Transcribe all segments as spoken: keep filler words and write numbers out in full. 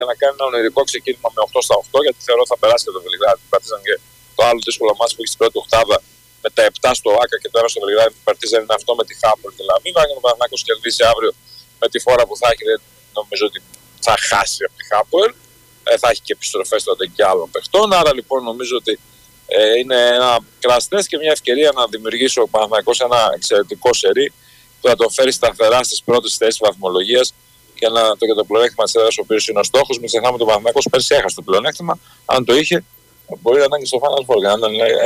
να κάνει ένα ονειρικό ξεκίνημα με οκτώ στα οκτώ, γιατί θεωρώ θα περάσει και το Βελιγράδι. Παρτίζαν και το άλλο δύσκολο μάτι που έχει στην πρώτη οκτάδα με τα επτά στο Άκα και το ένα στο Βελιγράδι. Που Παρτίζαν είναι αυτό με τη Χάπολ και Λαμίνα. Αν ο Παναθηναϊκός κερδίσει αύριο με τη φόρα που θα έχει, δεν νομίζω ότι θα χάσει από τη Χάπολ. Ε, θα έχει και επιστροφές τότε και άλλων παιχτών. Άρα λοιπόν νομίζω ότι ε, είναι ένα κραστές και μια ευκαιρία να δημιουργήσει ο Παναθηναϊκός ένα εξαιρετικό σερί που θα το φέρει σταθερά στις πρώτες θέσεις βαθμολογίας για να το, και το πλεονέκτημα της έδρας, ο οποίος είναι ο στόχος. Μην ξεχνάμε ότι ο Παναθηναϊκός πέρσι έχασε το πλεονέκτημα. Αν το είχε, μπορεί να ήταν και στο Final Four. Αν δεν λέει.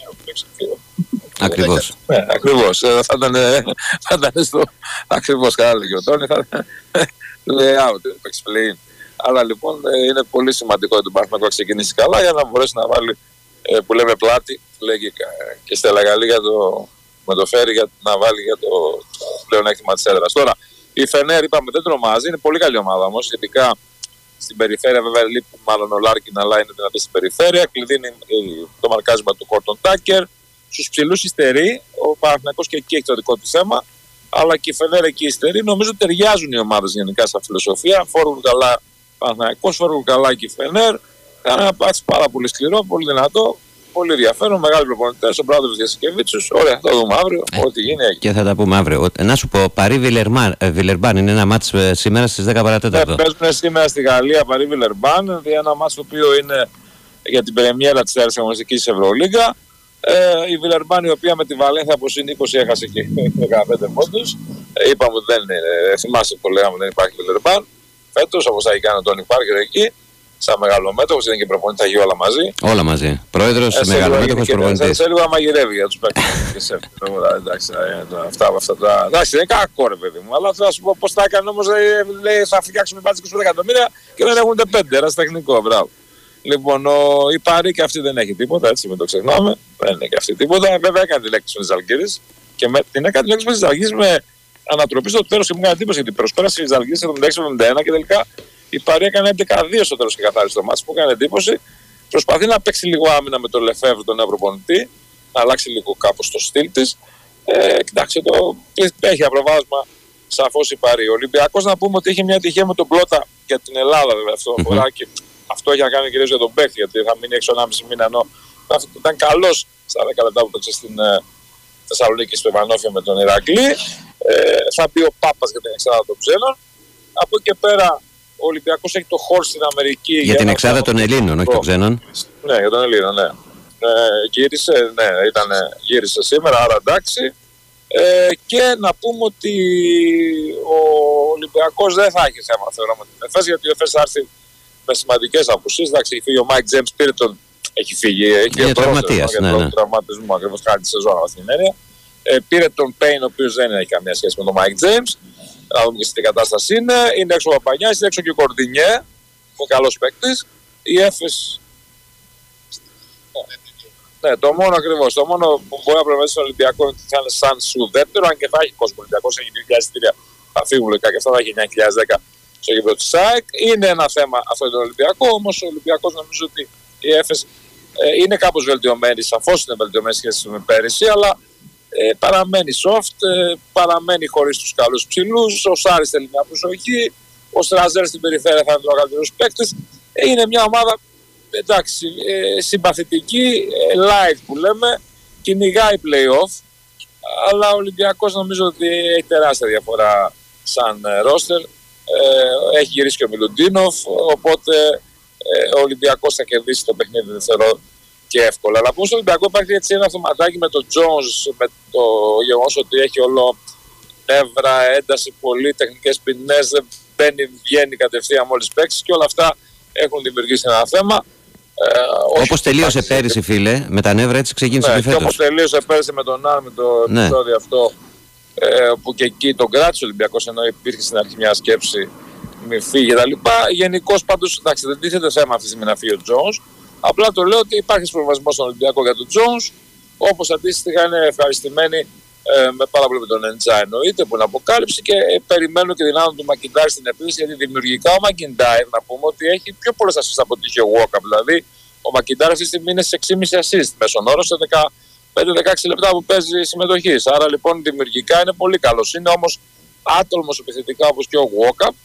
Ακριβώς. Ναι, ακριβώς. Θα ήταν, θα ήταν στο. Ακριβώς, καλά λέγει ο Τόνι. Θα ήταν. Λέει out, explain. Άρα λοιπόν είναι πολύ σημαντικό ότι το Παναθηναϊκό να ξεκινήσει καλά για να μπορέσει να βάλει, που λέμε πλάτη, λέγει και Στελαγαλή για το. Με το φέρει για να βάλει για το πλεονέκτημα της έδρας. Τώρα, η Φενέρ, είπαμε, δεν τρομάζει, είναι πολύ καλή ομάδα όμως, ειδικά στην περιφέρεια. Βέβαια, λείπει μάλλον ο Λάρκιν, αλλά είναι δυνατή στην περιφέρεια. Κλειδί είναι το μαρκάρισμα του Χόρτον Τάκερ. Στους ψηλούς υστερεί, ο Παναθηναϊκός και εκεί έχει το δικό του θέμα, αλλά και η Φενέρ εκεί υστερεί. Νομίζω ότι ταιριάζουν οι ομάδες γενικά στα φιλοσοφία. Φόρουν καλά Παναθηναϊκός, φόρουν καλά και η Φενέρ. Κάνει ένα πάτσι πάρα πολύ σκληρό, πολύ δυνατό. Πολύ ενδιαφέρον, μεγάλοι προπονητές, ο Μπράδοβιτς Γιασικεβίτσιος. Ωραία, θα το δούμε αύριο. Ε, ό,τι γίνει έγινε. Και θα τα πούμε αύριο. Να σου πω, Παρί Βιλερμπάν είναι ένα μάτς σήμερα στις δέκα παρά τέταρτο. Ναι, παίζουν σήμερα στη Γαλλία Παρί Βιλερμπάν. Ένα μάτς το οποίο είναι για την πρεμιέρα της τέταρτης αγωνιστικής Ευρωλίγκα. Ε, η Βιλερμπάν, η οποία με τη Βαλένθια από συν είκοσι έχασε και δεκαπέντε πόντους. Ε, είπαμε ότι δεν είναι. Θυμάσαι που λέγαμε δεν υπάρχει Βιλερμπάν. Φέτος, όπως θα έχει κάνει ο Τόνι Πάρκερ εκεί. Σαν μεγαλομέτωχος, είναι και προπονητής, θα γίνει όλα μαζί. Όλα μαζί. Πρόεδρος, ε, μεγαλομέτωχος, προπονητής. Σε λίγο να μαγειρεύει για τους παίκτες. Εντάξει, αυτά αυτά τα. Εντάξει, είναι κακό ρε παιδί μου. Αλλά θα σου πω πώς τα έκανε όμως. Λέει θα φτιάξουμε μπάτζι είκοσι πέντε εκατομμύρια και δεν έχουν πέντε. Ένα τεχνικό, μπράβο. Λοιπόν, ο, η Παρί και αυτή δεν έχει τίποτα, έτσι μην το ξεχνάμε. Δεν έχει αυτή τίποτα. Βέβαια έκανε τη λέξη με τις Ζαλγκίρις και με, την έκανε τη λέξη με τις Ζαλγκίρις με ανατροπή στο τέλος και μου έκανε εντύπωση γιατί προσπέρασε η Ζαλγκίρις εβδομήντα έξι εβδομήντα ένα και τελικά. Η Παρί έκανε έντεκα δύο στο τέλος και καθάρισε το μάτς που έκανε εντύπωση. Προσπαθεί να παίξει λίγο άμυνα με τον Λεφεύρ, τον νέο προπονητή, να αλλάξει λίγο κάπως το στυλ της. Ε, κοιτάξτε, το, έχει απροβάσμα σαφώς η Παρί. Ο Ολυμπιακός να πούμε ότι είχε μια τυχαία με τον Πλότα για την Ελλάδα, βέβαια αυτό αφορά mm-hmm. και αυτό έχει να κάνει κυρίως για τον παίκτη, γιατί θα μείνει έξω ενάμιση μήνα ενώ ήταν καλός στα δέκα λεπτά που παίξε στην ε, Θεσσαλονίκη στο Ιβανόφιο με τον Ηρακλή. Ε, θα μπει ο Πάπας για την εξάδα των ξένων. Από εκεί και πέρα. Ο Ολυμπιακός έχει το χώρο στην Αμερική. Για, για την εξάδα των Ελλήνων, όχι των ξένων. Ναι, για τον Ελλήνων, ναι. Ε, γύρισε, ναι, ήταν, γύρισε σήμερα, άρα εντάξει. Ε, και να πούμε ότι ο Ολυμπιακός δεν θα έχει θέμα, θεωρώ, με την ΕΦΕΣ, γιατί ο ΕΦΕΣ θα έρθει με σημαντικές απουσίες. Εντάξει, έχει φύγει ο Μάικ Τζέιμς, πήρε τον. Έχει φύγει. Έχει είναι τραυματίας, ναι, ναι. Τραυματισμό, ακριβώς χάρη τη σεζόν, αυτή την έννοια. Ε, πήρε τον Πέιν, ο οποίος δεν έχει καμία σχέση με τον Μάικ Τζέιμς. Να δούμε και στην κατάσταση είναι. Είναι έξω ο Παπανιάς, είναι έξω και ο Κορδινιέ, ο καλός παίκτης. Η Έφες. Ναι, το μόνο ακριβώς. Το μόνο που μπορεί να προβέσει στον Ολυμπιακό είναι ότι θα είναι σαν σου δεύτερο, αν και θα έχει κόσμο. Ο Ολυμπιακός έχει δύο χιλιάδες εισιτήρια. Θα φύγουν λογικά και αυτά θα έχει εννιά χιλιάδες δέκα στο γήπεδο της ΣΑΕΚ. Είναι ένα θέμα αυτό για τον Ολυμπιακό, όμως ο Ολυμπιακός νομίζω ότι η Έφες ε, είναι κάπως βελτιωμένη. Σαφώς είναι βελτιωμένη σχέση με πέρυσι, αλλά. Ε, παραμένει soft, ε, παραμένει χωρίς τους καλούς ψηλούς. Ο Σάρης θέλει μια προσοχή. Ο Στραζέρ στην περιφέρεια θα είναι ο καλύτερος παίκτης. Ε, είναι μια ομάδα εντάξει, ε, συμπαθητική, ε, live που λέμε. Κυνηγάει play-off. Αλλά ο Ολυμπιακός νομίζω ότι έχει τεράστια διαφορά σαν ρόστερ. Ε, έχει γυρίσει και ο Μιλουντίνοφ. Οπότε ε, ο Ολυμπιακός θα κερδίσει το παιχνίδι, δεν θεωρώ. Και εύκολα. Αλλά που στο Ολυμπιακό υπάρχει έτσι ένα αυτοματάκι με τον Jones, με το γεγονός ότι έχει όλο νεύρα, ένταση, πολύ τεχνικές ποινές, δεν μπαίνει, βγαίνει κατευθείαν μόλις παίξει και όλα αυτά έχουν δημιουργήσει ένα θέμα. Ε, όπως τελείωσε υπάρχει... πέρυσι, φίλε, με τα νεύρα έτσι ξεκίνησε ναι, και φέτος. Και όπως τελείωσε πέρυσι με τον Άρ, με το ναι. επεισόδιο αυτό, ε, που και εκεί τον κράτησε ο Ολυμπιακός, ενώ υπήρχε στην αρχή μια σκέψη μη φύγει κτλ. Γενικώς πάντως, εντάξει, δεν τίθεται θέμα αυτή τη στιγμή να φύγει ο Jones. Απλά το λέω ότι υπάρχει προβασμό στον Ολυμπιακό για τον Jones, όπως αντίστοιχα είναι ευχαριστημένοι ε, με πάρα πολύ με τον Εντζά εννοείται που είναι αποκάλυψη και ε, περιμένουν και δυνάμουν του Μακιντάιρ στην επίθεση γιατί δημιουργικά ο Μακιντάιρ να πούμε ότι έχει πιο πολλές assist από ότι είχε ο Walkup. Δηλαδή ο Μακιντάιρ αυτή τη στιγμή είναι σε έξι κόμμα πέντε assist μέσον όρο σε δεκαπέντε με δεκαέξι λεπτά που παίζει συμμετοχή. Άρα λοιπόν δημιουργικά είναι πολύ καλός. Είναι όμως άτολμος επιθετικά όπως και ο Walkup.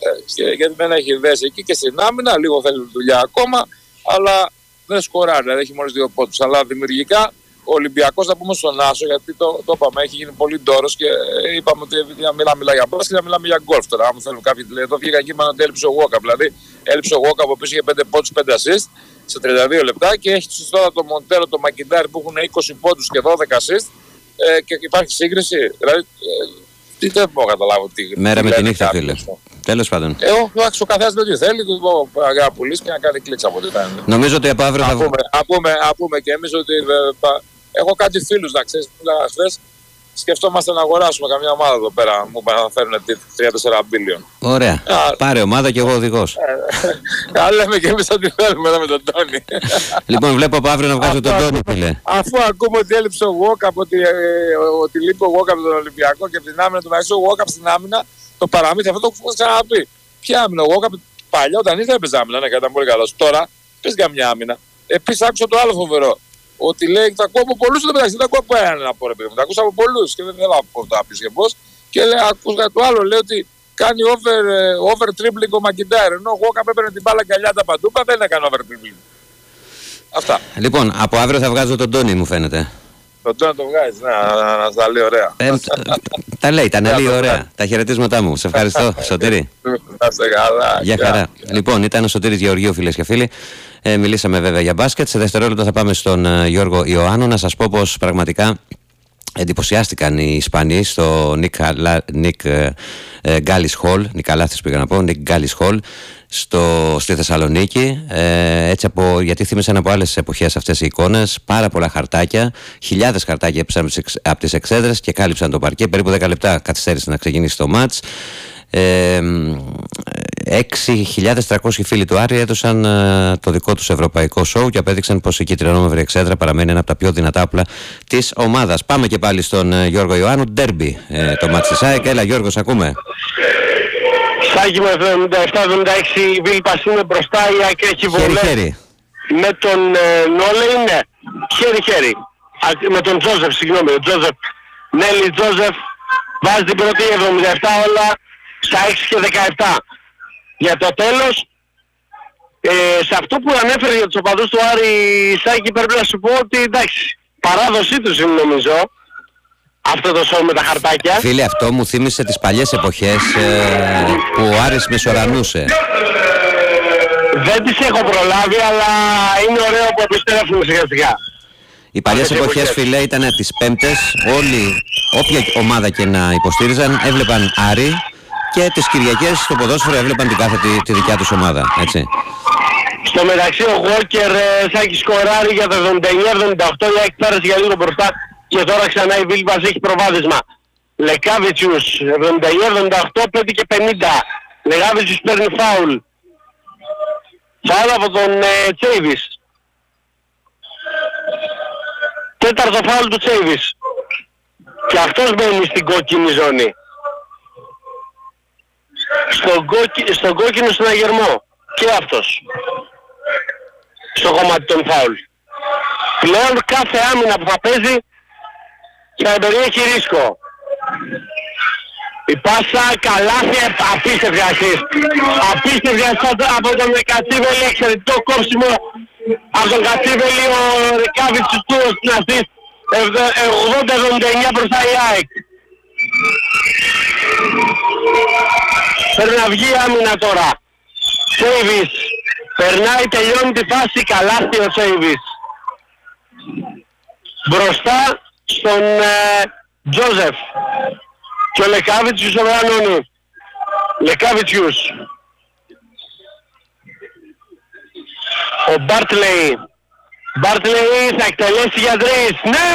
και, γιατί δεν έχει δέσει εκεί και στην άμυνα, λίγο θέλει δουλειά ακόμα, αλλά δεν σκοράρει, δηλαδή έχει μόλις δύο πόντους. Αλλά δημιουργικά ο Ολυμπιακός, θα πούμε στον Άσο, γιατί το, το είπαμε, έχει γίνει πολύ ντόρος και είπαμε ότι μιλάμε μιλά για μπάσκετ, να μιλάμε για γκολφ τώρα. Αν θέλουν κάποιοι, εδώ βγήκα εκεί με ότι έλειψε ο Walkup. Δηλαδή, έλειψε ο Walkup που είχε πέντε πόντους, πέντε assist σε τριάντα δύο λεπτά και έχει τώρα το Μοντέρο, το Μακιντάρι που έχουν είκοσι πόντους και δώδεκα assist ε, και υπάρχει σύγκριση. Δηλαδή, ε, τι δεν μπορώ να καταλάβω. Τι, Μέρα τι με τη νύχτα, φίλε. Τέλος πάντων. Ε, ο καθένας με τι θέλει, του να πουλήσει και να κάνει κλίξ από ό,τι θα είναι. Νομίζω ότι από αύριο θα βγούμε. Να πούμε και εμείς ότι ε, έχω κάτι φίλους, να ξέρεις, που λέγανε χθες, σκεφτόμαστε να αγοράσουμε καμιά ομάδα εδώ πέρα. Μου είπαν να φέρουν τρία τέσσερα μπίλιον. Ωραία. Α, πάρε ομάδα και εγώ οδηγός. Α, λέμε και εμείς ό,τι θέλουμε εδώ με τον Τόνι. Λοιπόν, βλέπω από αύριο να βγάζω τον Τόνι, φίλε. Αφού ακούμε ότι έλειψε ο Walkup, ότι, ε, ότι λείπει ο Walkup από τον Ολυμπιακό και από την άμυνα, τουλάχιστον ο Walkup στην άμυνα, το παραμύθι αυτό το έχω ξαναπεί. Ποια άμυνα, ο Walkup παλιά όταν ήρθε έπαιζε άμυνα, ναι, ήταν πολύ καλός. Τώρα παίζει καμιά άμυνα. Επίσης άκουσα το άλλο φοβερό. Ότι λέει, τα ακούω από πολλούς, δεν τα ακούω από έναν από ρε παιδί μου, τα ακούσα από πολλούς και δεν θέλω να πω τα πεις και πώς. Και λέει, ακούσα το άλλο, λέει ότι κάνει over, over dribbling ο Μακιντάρ, ενώ ο Walkup έπαιρνε την μπάλα αγκαλιά τα παντούπα, δεν έκανε over dribbling. Αυτά. Λοιπόν, από αύριο θα βγάζω τον Τόνι, μου φαίνεται. Τον Τόνι το βγάζεις, να, να, να τα λέει ωραία. Ε, τα λέει, τα λέει ωραία. Τα χαιρετίσματά μου. Σε ευχαριστώ, Σωτήρη. Να είστε καλά. Για χαρά. Λοιπόν, ήταν ο Σωτήρης Γεωργίου, φίλες και φίλοι. Ε, μιλήσαμε βέβαια για μπάσκετ. Σε δευτερόλεπτα θα πάμε στον uh, Γιώργο Ιωάννου. Να σας πω πως πραγματικά εντυπωσιάστηκαν οι Ισπανοί στο Νικ Γκάλις Χολ. Νικαλάθης πήγα να πω. Νικ Γκάλις Χολ στη Θεσσαλονίκη. Ε, έτσι από, γιατί θύμισαν από άλλες εποχές αυτές οι εικόνες. Πάρα πολλά χαρτάκια. Χιλιάδες χαρτάκια έπεσαν από τις εξέδρες και κάλυψαν το παρκέ. Περίπου δέκα λεπτά καθυστέρησε να ξεκινήσει το μάτς. Ε, έξι χιλιάδες τριακόσιοι φίλοι του Άρη έδωσαν ε, το δικό τους ευρωπαϊκό σοου και απέδειξαν πως η κυτρινόμαυρη εξέδρα παραμένει ένα από τα πιο δυνατά όπλα της ομάδας. Πάμε και πάλι στον ε, Γιώργο Ιωάννου. Ντέρμπι ε, το μάτς της ΑΕΚ. Έλα Γιώργο, σ' ακούμε. Σάκη με εβδομήντα επτά εβδομήντα έξι η Βίλπας είναι μπροστά, η ΑΕΚ έχει βολές. Χέρι-χέρι. Με τον ε, Νόλε είναι χέρι-χέρι. Με τον Τζόζεφ, συγγνώμη, ο Τζόζεφ. Νέλη Τζόζεφ βάζει την πρώτη εβδομήντα επτά όλα στα έξι και δεκαεπτά. Για το τέλος, ε, σε αυτό που ανέφερε για τους οπαδούς του Άρη Σάκη, πρέπει να σου πω ότι εντάξει, παράδοσή τους είναι νομίζω αυτό το σώμα με τα χαρτάκια. Φίλε, αυτό μου θύμισε τις παλιές εποχές ε, που ο Άρης μεσορανούσε. Δεν τις έχω προλάβει, αλλά είναι ωραίο που επιστρέφουμε σιγά σιγά. Οι παλιές εποχές, φίλε, ήταν τις Πέμπτες. Όλοι, όποια ομάδα και να υποστήριζαν, έβλεπαν Άρη και τις Κυριακές στο ποδόσφαιρο έβλεπαν την κάθε τη, τη δικιά τους ομάδα, έτσι. Στο μεταξύ ο Γόκερ Σάκη σκοράρει για το εβδομήντα εννιά εβδομήντα οκτώ, η ΑΕΚ πέρασε για λίγο μπροστά και τώρα ξανά η Βίλπας έχει προβάδισμα. Λεκάβιτσιους εβδομήντα εννιά εβδομήντα οκτώ, πέντε και πενήντα. Λεκάβιτσιους παίρνει φάουλ. Φάουλ από τον ε, Τσέιβις. Τέταρτο φάουλ του Τσέιβις. Και αυτός μπαίνει στην κόκκινη ζώνη. Στον, κόκκι, στον κόκκινο συναγερμό. Και αυτός. Στο κομμάτι των φάουλ. Πλέον κάθε άμυνα που θα παίζει θα περιέχει ρίσκο. Η πάσα καλάθι, απίστευτη ασίστ. Απίστευτη ασίστ από τον Κατσίβελη, εξαιρετικό κόψιμο από τον Κατσίβελη, ο Ρικάβιτσος του στην ασίστ. ογδόντα εβδομήντα εννιά μπροστά η ΑΕΚ. Πρέπει να βγει η άμυνα τώρα. Σέιβις. Περνάει, τελειώνει τη φάση, καλάθι ο Σέιβις. Μπροστά στον ε, Τζόζεφ. Και ο Λεκάβιτσιους οργανώνει. Λεκάβιτσιους. Ο Μπάρτλεϊ. Μπάρτλεϊ θα εκτελέσει για τρεις. Ναι!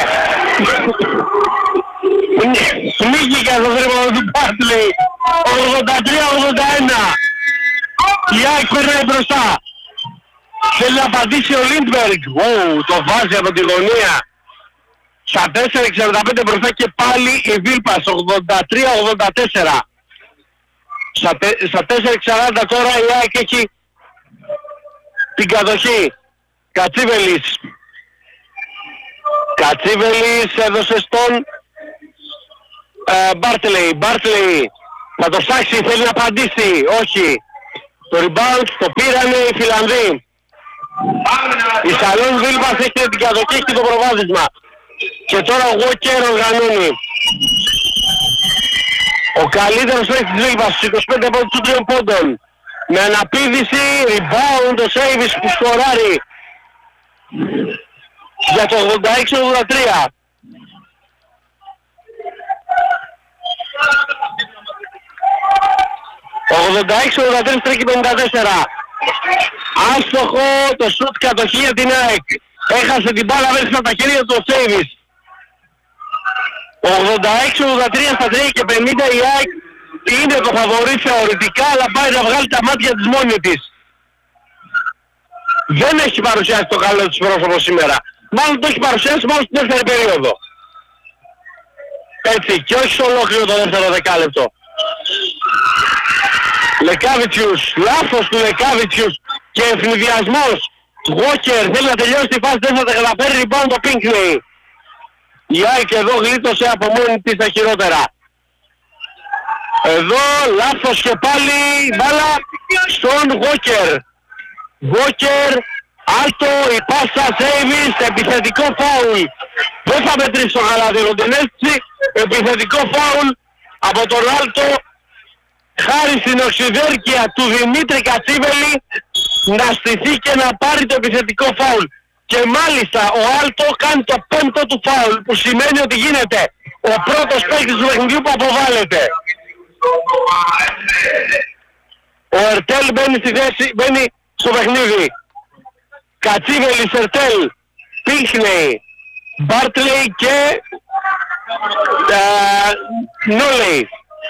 Πνίγηκα στο τρίποδο του Μπάρτλεϊ. ογδόντα τρία ογδόντα ένα. Η ΑΕΚ περνάει μπροστά. Θέλει να απαντήσει ο Λίντμπεργκ. Ου, το βάζει από τη γωνία. Στα τέσσερα εξήντα πέντε μπροστά και πάλι η Βίλπας. ογδόντα τρία ογδόντα τέσσερα. Στα, τε, στα τέσσερα εξήντα τώρα η ΑΕΚ έχει την κατοχή. Κατσίβελης. Κατσίβελης έδωσε στον ε, Μπάρτλεϊ. Μπάρτλεϊ Θα το ψάξει, θέλει να απαντήσει. Όχι. Το rebound το πήρανε οι Φιλανδοί. Η Σαλόν Βίλμπας έχει την κατοχή και το προβάδισμα. Και τώρα ο Walker οργανώνει. Ο καλύτερος παίκτης της Βίλμπας στους είκοσι πέντε πόντους του τριών πόντων. Με αναπήδηση, rebound ο Σέιβις που σκοράρει για το ογδόντα έξι ογδόντα τρία. ογδόντα έξι ογδόντα τρία στρίκη πενήντα τέσσερα. Άστοχο το σουτ κατοχή για την ΑΕΚ. Έχασε την μπάλα μέσα στα χέρια του ο Σέιβις. ογδόντα έξι ογδόντα τρία στα τρία και πενήντα η ΑΕΚ είναι το φαβορί θεωρητικά, αλλά πάει να βγάλει τα μάτια της μόνη της. Δεν έχει παρουσιάσει το καλό της πρόσωπο σήμερα. Μάλλον το έχει παρουσιάσει μόνο στην δεύτερη περίοδο. Έτσι, και όχι σε ολόκληρο το δεύτερο δεκάλεπτο. Λεκάβιτσιους, λάθος του Λεκάβιτσιους και ευνηδιασμός. Walker θέλει να τελειώσει τη φάση, δεν θα τα καταφέρει, rebound το Pinckney. Η ΑΕΚ εδώ γλίτωσε από μόνη της τα χειρότερα. Εδώ λάθος και πάλι μπάλα στον Walker. Walker, άλτο, η πάσα, Σέιβις, επιθετικό φάουλ. Δεν θα μετρήσει το γαλάδι την αίσθηση, επιθετικό φάουλ από τον άλτο. Χάρη στην οξυδέρκεια του Δημήτρη Κατσίβελη να στηθεί και να πάρει το επιθετικό φάουλ. Και μάλιστα ο άλτο κάνει το πέμπτο του φάουλ, που σημαίνει ότι γίνεται ο πρώτος παίκτης του παιχνιδιού που αποβάλλεται. Ο Ερτέλ μπαίνει στη θέση, μπαίνει στο παιχνίδι. Κατσίβελης, Ερτέλ, Pinckney, Μπάρτλεϊ και Νόλεϊ.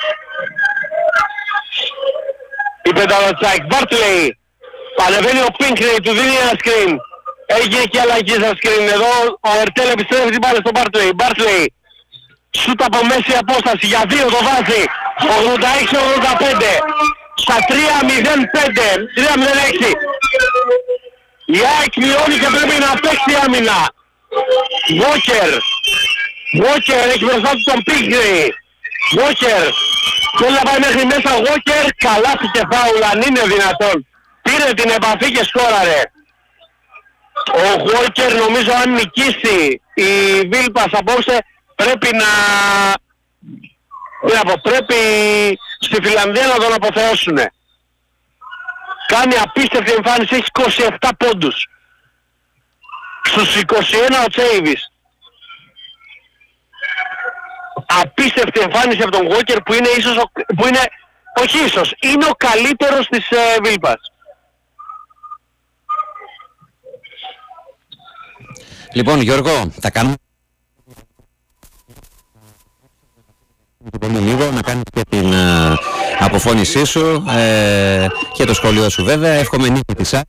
Η πενταλοτσάκ, Μπάρτλεϊ, πανεβαίνει ο Pinckney, του δίνει ένα screen. Έγινε και αλλαγή στα screen. Εδώ ο Ερτέλ επιστρέφει την μπάλα στον Μπάρτλεϊ. Μπάρτλεϊ, σούτ από μέση απόσταση, για δύο το βάζει. ογδόντα έξι ογδόντα πέντε. Στα τρία μηδέν πέντε, τρία μηδέν έξι. Η ΑΕΚ μειώνει και πρέπει να παίξει άμυνα. Walker. Walker έχει μπροστά του τον Pinckney. Walker. Θέλει να πάει μέχρι μέσα ο Walker. Καλά του και φάουλ, αν είναι δυνατόν. Πήρε την επαφή και σκόραρε. Ο Walker νομίζω αν νικήσει η Βίλπας απόψε πρέπει να... να πω, πρέπει στη Φιλανδία να τον αποθεώσουνε. Κάνει απίστευτη εμφάνιση, έχει είκοσι επτά πόντους. Στους είκοσι ένα ο Τσέιβις. Απίστευτη εμφάνιση από τον Walker που είναι ίσως, ο, που είναι, όχι ίσως, είναι ο καλύτερος της ε, Βίλπας. Λοιπόν Γιώργο, θα κάνουμε λίγο να κάνεις και την uh, αποφώνησή σου ε, και το σχόλιο σου βέβαια. Εύχομαι νίκη της ΑΕΚ.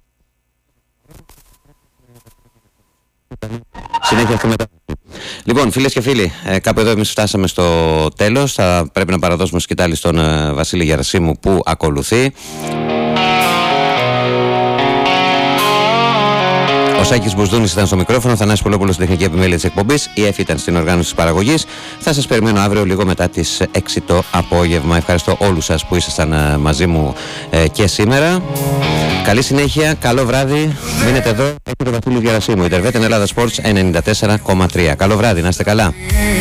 Συνέχεια και μετά. Λοιπόν, φίλες και φίλοι, ε, κάπου εδώ εμείς φτάσαμε στο τέλος. Θα πρέπει να παραδώσουμε σκητάλη στον ε, Βασίλη Γερασίμου που ακολουθεί. Ο Σάκης Μπουσδούνης ήταν στο μικρόφωνο, ο Θανάσης Πολόπουλος στην τεχνική επιμέλεια της εκπομπής, η Εφη ήταν στην οργάνωση της παραγωγής. Θα σας περιμένω αύριο λίγο μετά τις έξι το απόγευμα. Ευχαριστώ όλους σας που ήσασταν μαζί μου ε, και σήμερα. Καλή συνέχεια, καλό βράδυ. Μείνετε εδώ, έχει το Βασίλη Γερασίμου. Η Τερβέτεν Ελλάδα Sports ενενήντα τέσσερα κόμμα τρία. Καλό βράδυ, να είστε καλά.